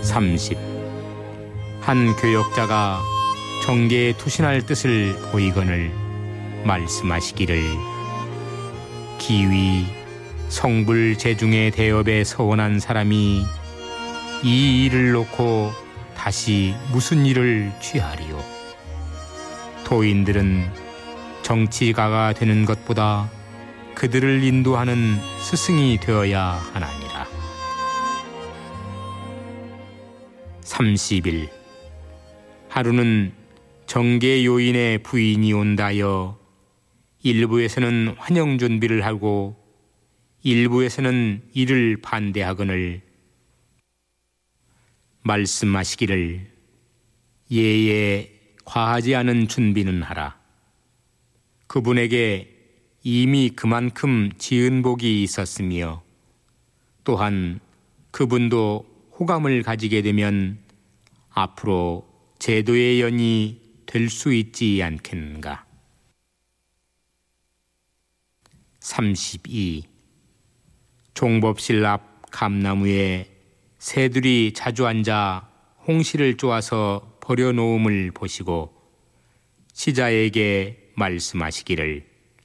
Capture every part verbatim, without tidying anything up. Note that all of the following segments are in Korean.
삼십. 한 교역자가 정계에 투신할 뜻을 보이거늘 말씀하시기를 기위 성불 제중의 대업에 서원한 사람이 이 일을 놓고 다시 무슨 일을 취하리요. 도인들은 정치가가 되는 것보다 그들을 인도하는 스승이 되어야 하나니라. 삼십 일. 하루는 정계 요인의 부인이 온다여 일부에서는 환영 준비를 하고 일부에서는 이를 반대하거늘 말씀하시기를 예에 과하지 않은 준비는 하라. 그분에게 이미 그만큼 지은 복이 있었으며 또한 그분도 호감을 가지게 되면 앞으로 제도의 연이 될 수 있지 않겠는가. 삼십이. 종법실 앞 감나무에 새들이 자주 앉아 홍시를 쪼아서 버려놓음을 보시고 시자에게 말씀하시기를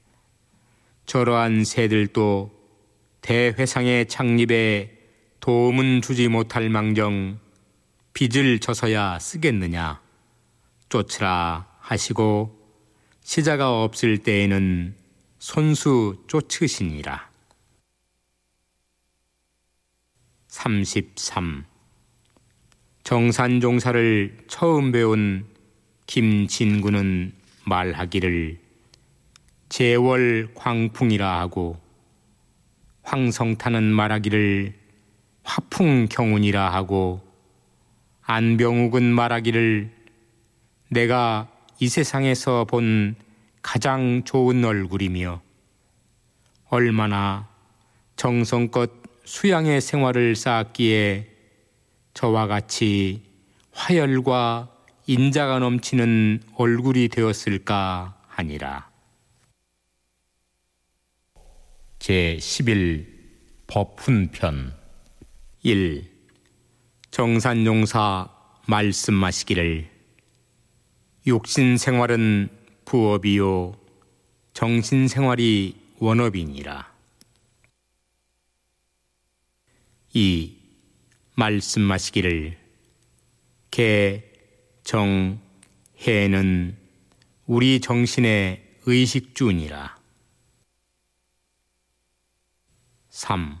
저러한 새들도 대회상의 창립에 도움은 주지 못할 망정 빚을 져서야 쓰겠느냐 쫓으라 하시고 시자가 없을 때에는 손수 쫓으시니라. 삼십삼. 정산종사를 처음 배운 김진구는 말하기를 제월 광풍이라 하고 황성타는 말하기를 화풍경운이라 하고 안병욱은 말하기를 내가 이 세상에서 본 가장 좋은 얼굴이며 얼마나 정성껏 수양의 생활을 쌓았기에 저와 같이 화열과 인자가 넘치는 얼굴이 되었을까 하니라. 제십일 법훈편. 일. 정산용사 말씀하시기를 육신생활은 부업이요 정신생활이 원업이니라. 이. 말씀하시기를 개, 정, 해는 우리 정신의 의식주니라. 삼.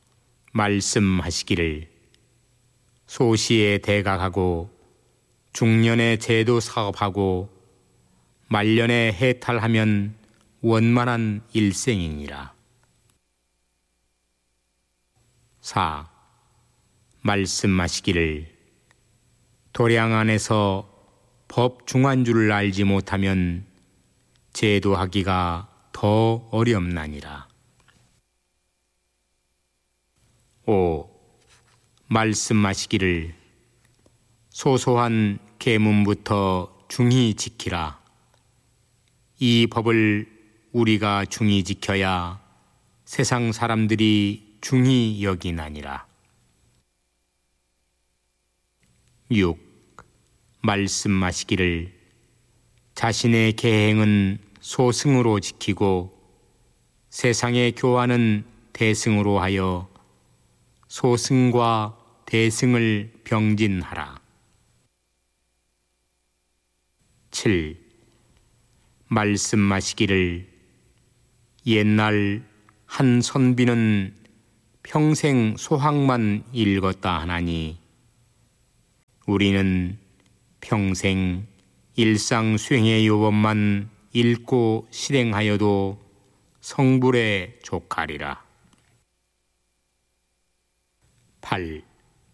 말씀하시기를 소시에 대각하고 중년에 제도 사업하고 말년에 해탈하면 원만한 일생이니라. 사. 말씀하시기를 도량 안에서 법 중한줄을 알지 못하면 제도하기가 더 어렵나니라. 오. 말씀하시기를 소소한 계문부터 중히 지키라. 이 법을 우리가 중히 지켜야 세상 사람들이 중히 여기나니라. 육. 말씀하시기를 자신의 계행은 소승으로 지키고 세상의 교화는 대승으로 하여 소승과 대승을 병진하라. 칠. 말씀하시기를 옛날 한 선비는 평생 소학만 읽었다 하나니 우리는 평생 일상 수행의 요법만 읽고 실행하여도 성불에 족하리라. 팔.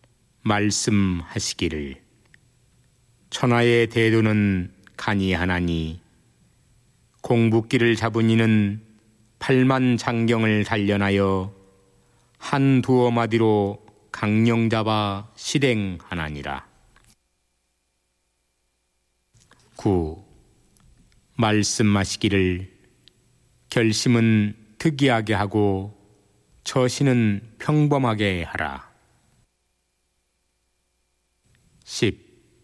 말씀하시기를 천하의 대도는 간이하나니 공부길을 잡은 이는 팔만 장경을 단련하여 한 두어마디로 강령 잡아 실행하나니라. 구. 말씀하시기를 결심은 특이하게 하고 처신은 평범하게 하라. 십.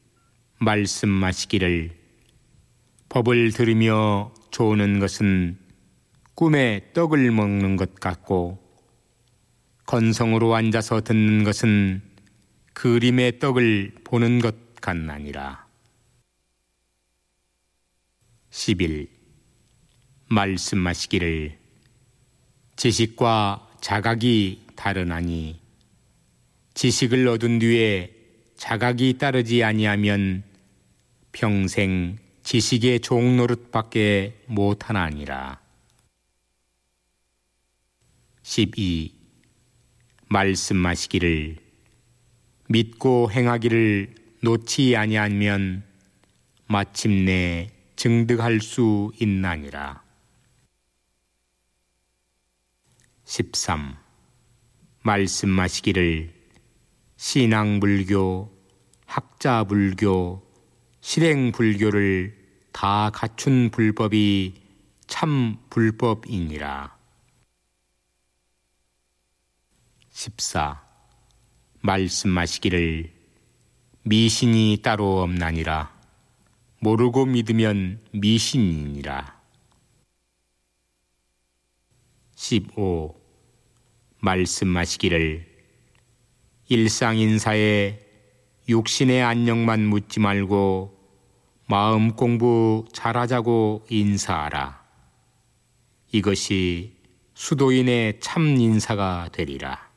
말씀하시기를 법을 들으며 조는 것은 꿈에 떡을 먹는 것 같고 건성으로 앉아서 듣는 것은 그림의 떡을 보는 것 같나니라. 십일. 말씀하시기를 지식과 자각이 다르나니 지식을 얻은 뒤에 자각이 따르지 아니하면 평생 지식의 종노릇밖에 못하나니라. 십이. 말씀하시기를 믿고 행하기를 놓지 아니하면 마침내 증득할 수 있나니라. 십삼. 말씀하시기를 신앙불교, 학자불교, 실행불교를 다 갖춘 불법이 참 불법이니라. 십사. 말씀하시기를 미신이 따로 없나니라. 모르고 믿으면 미신이니라. 십오. 말씀하시기를 일상인사에 육신의 안녕만 묻지 말고 마음 공부 잘하자고 인사하라. 이것이 수도인의 참 인사가 되리라.